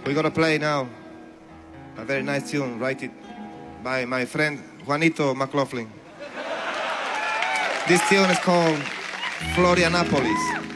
We're gonna play now a very nice tune, write it by my friend Juanito McLaughlin. This tune is called Florianopolis.